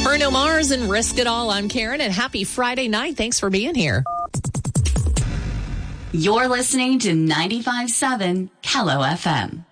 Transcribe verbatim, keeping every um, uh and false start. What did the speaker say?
Bruno Mars and Risk It All. I'm Karen, and happy Friday night. Thanks for being here. You're listening to ninety-five point seven Kello F M.